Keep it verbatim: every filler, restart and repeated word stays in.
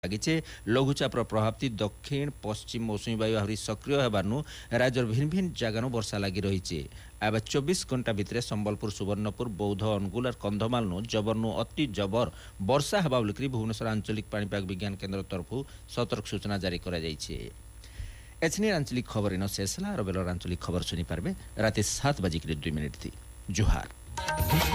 लगिचे लघुचाप प्रभाव दक्षिण पश्चिम मौसुमी वायु आहरी सक्रिय होबारनु राज्यर भिन्न भिन्न जगह वर्षा लगी रही है। चौबीस घंटा भितर संबलपुर सुवर्णपुर बौद्ध अनुगुल और कंधमाल जबरनु अति जबर वर्षा होगा बोलिक भुवनेश्वर आंचलिक पाणीपाग विज्ञान केन्द्र तरफ सतर्क सूचना जारी कर आंचलिक खबर इन शेष है। बेलर आंचलिक खबर शुणी पारे रात सात बजिक दुई मिनिट थी। जुहार।